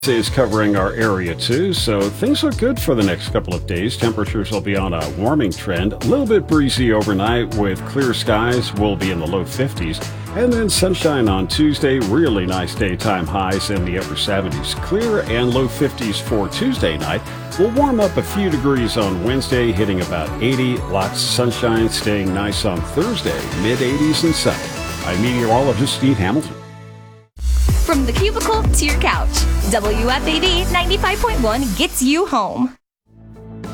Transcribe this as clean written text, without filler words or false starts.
Is covering our area too, so things look good for the next couple of days. Temperatures will be on a warming trend, a little bit breezy overnight with clear skies. We'll be in the low 50s, and then sunshine on Tuesday. Really nice daytime highs in the upper 70s. Clear and low 50s for Tuesday night. We'll warm up a few degrees on Wednesday, hitting about 80. Lots of sunshine, staying nice on Thursday, mid 80s and sunny. I'm meteorologist Steve Hamilton. From the cubicle to your couch, WFAD 95.1 gets you home.